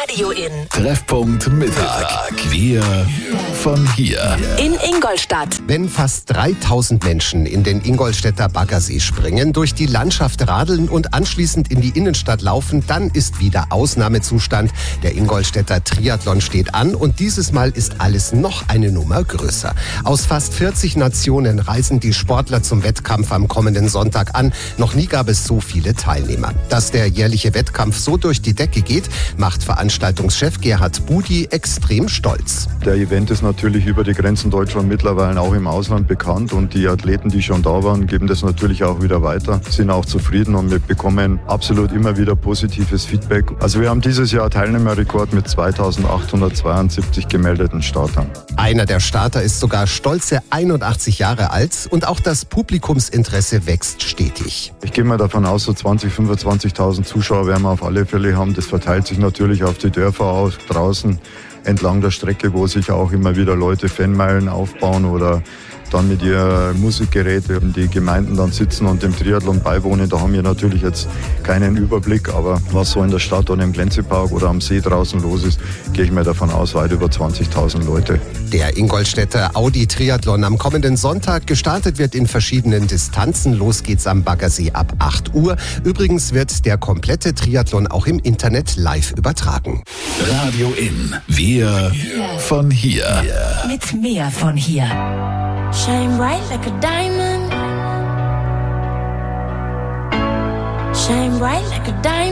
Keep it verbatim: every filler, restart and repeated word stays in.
Radio In. Treffpunkt Mittag. Wir von hier. In Ingolstadt. Wenn fast dreitausend Menschen in den Ingolstädter Baggersee springen, durch die Landschaft radeln und anschließend in die Innenstadt laufen, dann ist wieder Ausnahmezustand. Der Ingolstädter Triathlon steht an und dieses Mal ist alles noch eine Nummer größer. Aus fast vierzig Nationen reisen die Sportler zum Wettkampf am kommenden Sonntag an. Noch nie gab es so viele Teilnehmer. Dass der jährliche Wettkampf so durch die Decke geht, macht Veranstaltungschef Gerhard Budi extrem stolz. Der Event ist natürlich über die Grenzen Deutschland mittlerweile auch im Ausland bekannt und die Athleten, die schon da waren, geben das natürlich auch wieder weiter, sind auch zufrieden und wir bekommen absolut immer wieder positives Feedback. Also wir haben dieses Jahr Teilnehmerrekord mit zweitausendachthundertzweiundsiebzig gemeldeten Startern. Einer der Starter ist sogar stolze einundachtzig Jahre alt und auch das Publikumsinteresse wächst stetig. Ich gehe mal davon aus, so zwanzigtausend, fünfundzwanzigtausend Zuschauer werden wir auf alle Fälle haben. Das verteilt sich natürlich auf die Dörfer aus, draußen entlang der Strecke, wo sich auch immer wieder Leute Fanmeilen aufbauen oder dann mit ihren Musikgeräten in die Gemeinden dann sitzen und dem Triathlon beiwohnen. Da haben wir natürlich jetzt keinen Überblick, aber was so in der Stadt oder im Glänzepark oder am See draußen los ist, gehe ich mir davon aus, weit über zwanzigtausend Leute. Der Ingolstädter Audi Triathlon am kommenden Sonntag. Gestartet wird in verschiedenen Distanzen. Los geht's am Baggersee ab acht Uhr. Übrigens wird der komplette Triathlon auch im Internet live übertragen. Radio In. Wir von hier. Mit mehr von hier. Shine bright like a diamond. Shine bright like a diamond.